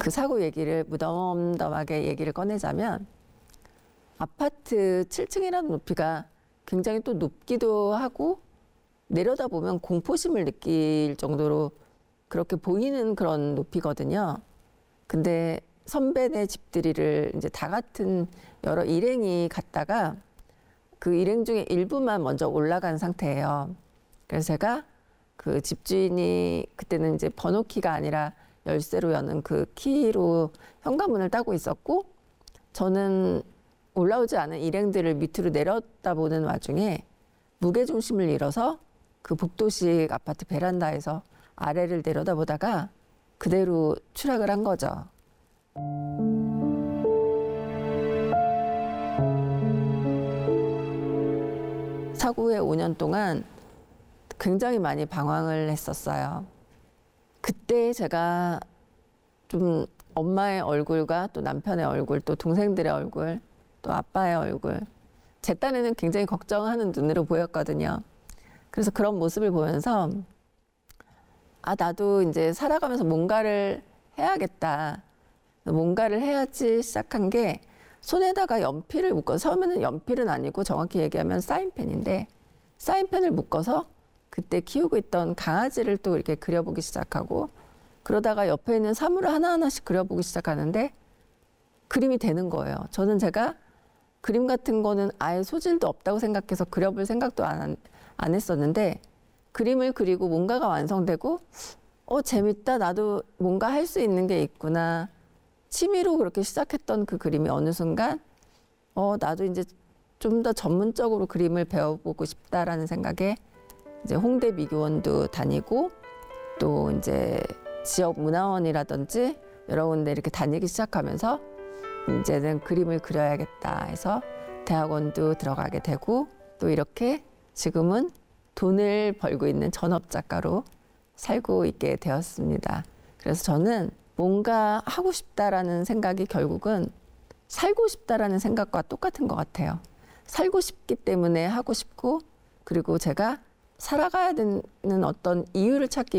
그 사고 얘기를 무덤덤하게 얘기를 꺼내자면 아파트 7층이라는 높이가 굉장히 또 높기도 하고 내려다보면 공포심을 느낄 정도로 그렇게 보이는 그런 높이거든요. 근데 선배네 집들이를 이제 다 같은 여러 일행이 갔다가 그 일행 중에 일부만 먼저 올라간 상태예요. 그래서 제가 그 집주인이 그때는 이제 번호키가 아니라 열쇠로 여는 그 키로 현관문을 따고 있었고 저는 올라오지 않은 일행들을 밑으로 내려다보는 와중에 무게중심을 잃어서 그 복도식 아파트 베란다에서 아래를 내려다보다가 그대로 추락을 한 거죠. 사고 후에 5년 동안 굉장히 많이 방황을 했었어요. 그때 제가 좀 엄마의 얼굴과 또 남편의 얼굴, 또 동생들의 얼굴, 또 아빠의 얼굴, 제 딴에는 굉장히 걱정하는 눈으로 보였거든요. 그래서 그런 모습을 보면서 나도 이제 살아가면서 뭔가를 해야겠다. 뭔가를 해야지 시작한 게 손에다가 연필을 묶어서 처음에는 연필은 아니고 정확히 얘기하면 사인펜인데 사인펜을 묶어서 그때 키우고 있던 강아지를 또 이렇게 그려보기 시작하고 그러다가 옆에 있는 사물을 하나하나씩 그려보기 시작하는데 그림이 되는 거예요. 저는 제가 그림 같은 거는 아예 소질도 없다고 생각해서 그려볼 생각도 안 했었는데 그림을 그리고 뭔가가 완성되고 재밌다. 나도 뭔가 할 수 있는 게 있구나. 취미로 그렇게 시작했던 그 그림이 어느 순간 나도 이제 좀 더 전문적으로 그림을 배워보고 싶다라는 생각에 이제 홍대 미교원도 다니고 또 이제 지역 문화원이라든지 여러 군데 이렇게 다니기 시작하면서 이제는 그림을 그려야겠다 해서 대학원도 들어가게 되고 또 이렇게 지금은 돈을 벌고 있는 전업 작가로 살고 있게 되었습니다. 그래서 저는 뭔가 하고 싶다라는 생각이 결국은 살고 싶다라는 생각과 똑같은 것 같아요. 살고 싶기 때문에 하고 싶고 그리고 제가 살아가야 되는 어떤 이유를 찾기